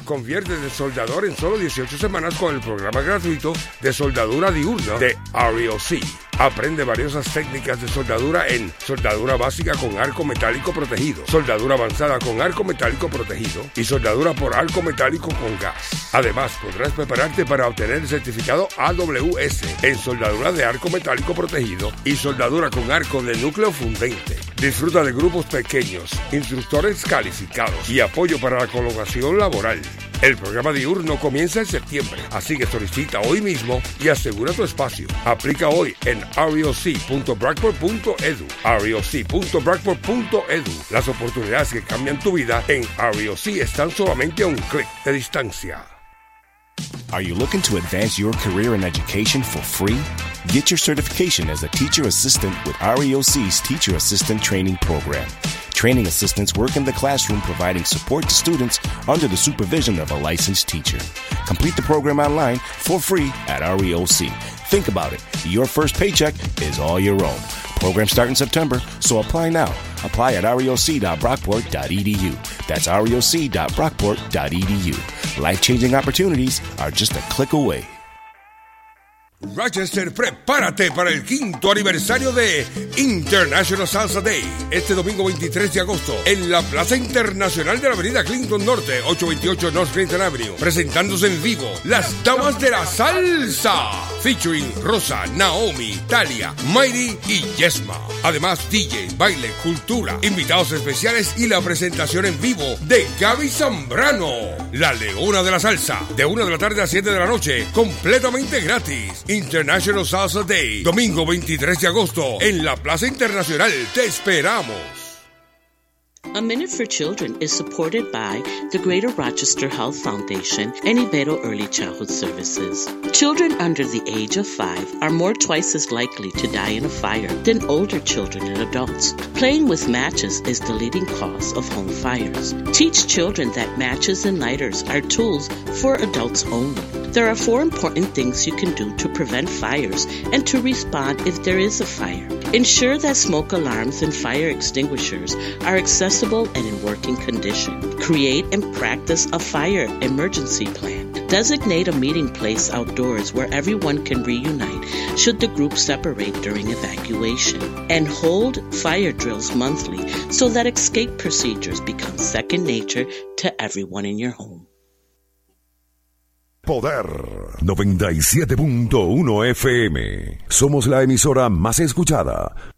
Convierte de soldador en solo 18 semanas con el programa gratuito de soldadura diurna de REOC. Aprende valiosas técnicas de soldadura en soldadura básica con arco metálico protegido, soldadura avanzada con arco metálico protegido y soldadura por arco metálico con gas. Además, podrás prepararte para obtener el certificado AWS en soldadura de arco metálico protegido y soldadura con arco de núcleo fundente. Disfruta de grupos pequeños, instructores calificados y apoyo para la colocación laboral. El programa diurno comienza en septiembre, así que solicita hoy mismo y asegura tu espacio. Aplica hoy en reoc.bracport.edu. reoc.bracport.edu. Las oportunidades que cambian tu vida en REOC están solamente a un clic de distancia. Are you looking to advance your career in education for free? Get your certification as a teacher assistant with REOC's Teacher Assistant Training Program. Training assistants work in the classroom providing support to students under the supervision of a licensed teacher. Complete the program online for free at REOC. Think about it. Your first paycheck is all your own. Program start in September, so apply now. Apply at reoc.brockport.edu. That's reoc.brockport.edu. Life-changing opportunities are just a click away. Rochester, prepárate para el 5º aniversario de International Salsa Day, este domingo 23 de agosto, en la Plaza Internacional de la Avenida Clinton Norte, 828 North Clinton Avenue, presentándose en vivo las Damas de la Salsa, featuring Rosa, Naomi, Talia, Mayri y Yesma. Además, DJ, baile, cultura, invitados especiales y la presentación en vivo de Gaby Zambrano, la Leona de la Salsa, de 1 de la tarde a 7 de la noche, completamente gratis. International Salsa Day, domingo 23 de agosto, en la Plaza Internacional. Te esperamos. A Minute for Children is supported by the Greater Rochester Health Foundation and Ibero Early Childhood Services. Children under the age of 5 are twice as likely to die in a fire than older children and adults. Playing with matches is the leading cause of home fires. Teach children that matches and lighters are tools for adults only. There are 4 important things you can do to prevent fires and to respond if there is a fire. Ensure that smoke alarms and fire extinguishers are accessible and in working condition. Create and practice a fire emergency plan. Designate a meeting place outdoors where everyone can reunite should the group separate during evacuation. And hold fire drills monthly so that escape procedures become second nature to everyone in your home. Poder 97.1 FM. Somos la emisora más escuchada.